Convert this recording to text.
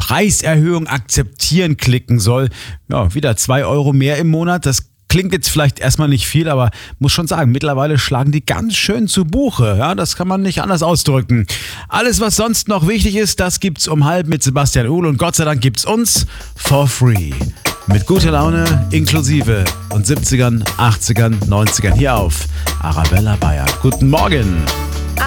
Preiserhöhung akzeptieren klicken soll. Ja, wieder 2 Euro mehr im Monat. Das klingt jetzt vielleicht erstmal nicht viel, aber muss schon sagen, mittlerweile schlagen die ganz schön zu Buche. Ja, das kann man nicht anders ausdrücken. Alles, was sonst noch wichtig ist, das gibt's um 12 mit Sebastian Uhl und Gott sei Dank gibt's uns for free. Mit guter Laune inklusive und 70ern, 80ern, 90ern hier auf Arabella Bayern. Guten Morgen!